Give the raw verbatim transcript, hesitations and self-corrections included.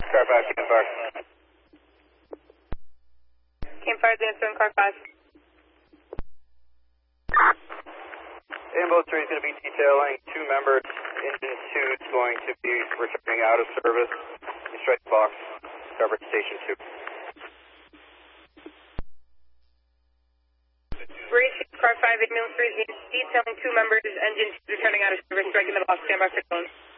Car five, Campfire. Campfire, answering car five. Ambulance three is going to be detailing two members. Engine two is going to be returning out of service. Strike box, cover station two. Breach, car five, ambulance three is detailing two members. Engine two returning out of service. Striking the box, stand by for phone.